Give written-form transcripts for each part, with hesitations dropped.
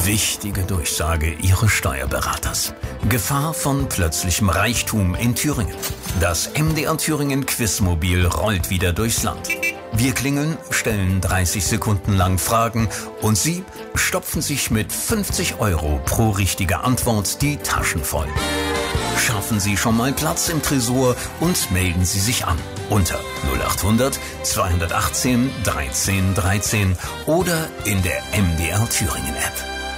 Wichtige Durchsage Ihres Steuerberaters. Gefahr von plötzlichem Reichtum in Thüringen. Das MDR Thüringen Quizmobil rollt wieder durchs Land. Wir klingeln, stellen 30 Sekunden lang Fragen und Sie stopfen sich mit 50 € pro richtige Antwort die Taschen voll. Schaffen Sie schon mal Platz im Tresor und melden Sie sich an unter 0800 218 13 13 oder in der MDR Thüringen App.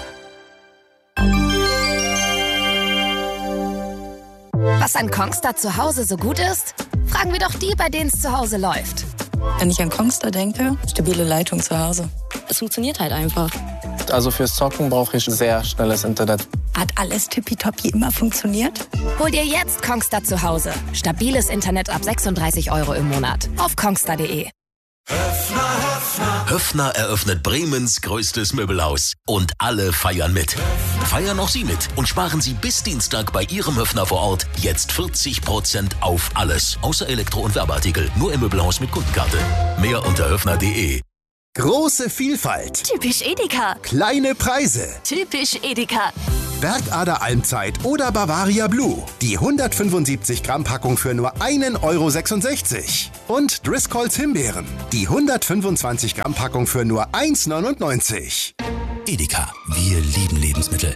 Was an Kongstar zu Hause so gut ist? Fragen wir doch die, bei denen es zu Hause läuft. Wenn ich an Kongstar denke, stabile Leitung zu Hause. Es funktioniert halt einfach. Also fürs Zocken brauche ich sehr schnelles Internet. Hat alles tippitoppi immer funktioniert? Hol dir jetzt Kongstar zu Hause. Stabiles Internet ab 36 € im Monat. Auf kongstar.de. Höffner eröffnet Bremens größtes Möbelhaus. Und alle feiern mit. Feiern auch Sie mit und sparen Sie bis Dienstag bei Ihrem Höffner vor Ort jetzt 40% auf alles. Außer Elektro- und Werbeartikel. Nur im Möbelhaus mit Kundenkarte. Mehr unter höffner.de. Große Vielfalt. Typisch Edeka. Kleine Preise. Typisch Edeka. Bergader Almzeit oder Bavaria Blue. Die 175 Gramm Packung für nur 1,66 €. Und Driscolls Himbeeren. Die 125 Gramm Packung für nur 1,99 €. Edeka. Wir lieben Lebensmittel.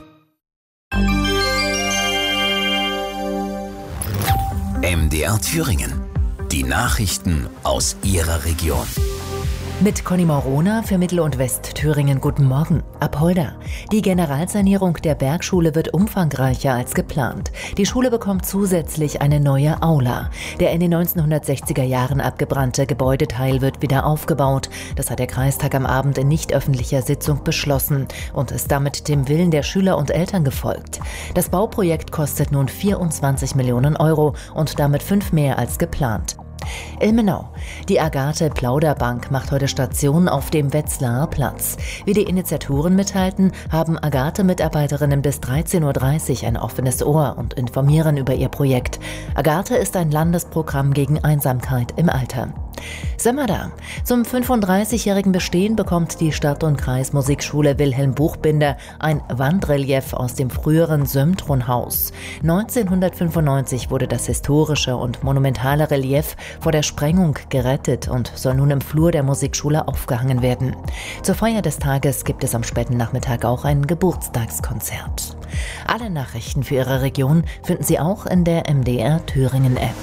MDR Thüringen. Die Nachrichten aus Ihrer Region. Mit Conny Morona für Mittel- und Westthüringen. Guten Morgen. Apolda. Die Generalsanierung der Bergschule wird umfangreicher als geplant. Die Schule bekommt zusätzlich eine neue Aula. Der in den 1960er Jahren abgebrannte Gebäudeteil wird wieder aufgebaut. Das hat der Kreistag am Abend in nicht öffentlicher Sitzung beschlossen und ist damit dem Willen der Schüler und Eltern gefolgt. Das Bauprojekt kostet nun 24 Millionen € und damit 5 mehr als geplant. Ilmenau. Die Agathe-Plauderbank macht heute Station auf dem Wetzlarer Platz. Wie die Initiatoren mitteilten, haben Agathe-Mitarbeiterinnen bis 13:30 Uhr ein offenes Ohr und informieren über ihr Projekt. Agathe ist ein Landesprogramm gegen Einsamkeit im Alter. Sömmerda. Zum 35-jährigen Bestehen bekommt die Stadt- und Kreismusikschule Wilhelm Buchbinder ein Wandrelief aus dem früheren Sömtronhaus. 1995 wurde das historische und monumentale Relief vor der Sprengung gerettet und soll nun im Flur der Musikschule aufgehangen werden. Zur Feier des Tages gibt es am späten Nachmittag auch ein Geburtstagskonzert. Alle Nachrichten für Ihre Region finden Sie auch in der MDR Thüringen App.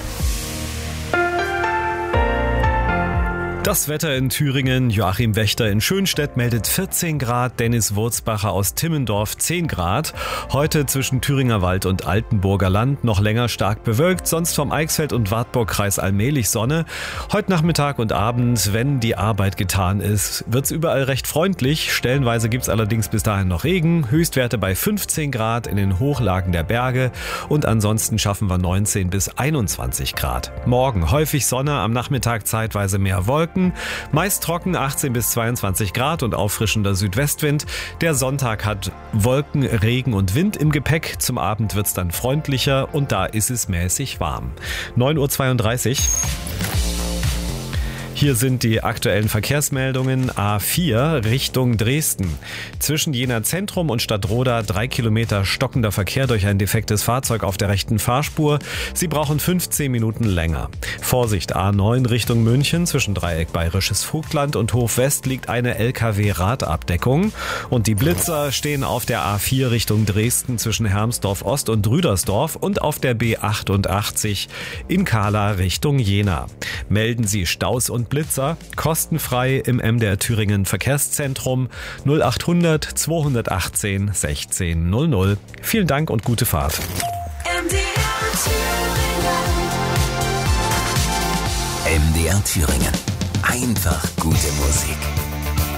Das Wetter in Thüringen. Joachim Wächter in Schönstedt meldet 14 Grad, Dennis Wurzbacher aus Timmendorf 10 Grad. Heute zwischen Thüringer Wald und Altenburger Land noch länger stark bewölkt, sonst vom Eichsfeld und Wartburgkreis allmählich Sonne. Heute Nachmittag und Abend, wenn die Arbeit getan ist, wird's überall recht freundlich. Stellenweise gibt's allerdings bis dahin noch Regen. Höchstwerte bei 15 Grad in den Hochlagen der Berge und ansonsten schaffen wir 19 bis 21 Grad. Morgen häufig Sonne, am Nachmittag zeitweise mehr Wolken. Meist trocken 18 bis 22 Grad und auffrischender Südwestwind. Der Sonntag hat Wolken, Regen und Wind im Gepäck. Zum Abend wird's dann freundlicher und da ist es mäßig warm. 9:32 Uhr. Hier sind die aktuellen Verkehrsmeldungen. A4 Richtung Dresden. Zwischen Jena Zentrum und Stadtroda 3 Kilometer stockender Verkehr durch ein defektes Fahrzeug auf der rechten Fahrspur. Sie brauchen 15 Minuten länger. Vorsicht, A9 Richtung München. Zwischen Dreieck Bayerisches Vogtland und Hof West liegt eine LKW-Radabdeckung. Und die Blitzer stehen auf der A4 Richtung Dresden zwischen Hermsdorf Ost und Rüdersdorf und auf der B88 in Kahla Richtung Jena. Melden Sie Staus und Blitzer kostenfrei im MDR Thüringen Verkehrszentrum 0800 218 16 00. Vielen Dank und gute Fahrt. MDR Thüringen. Einfach gute Musik.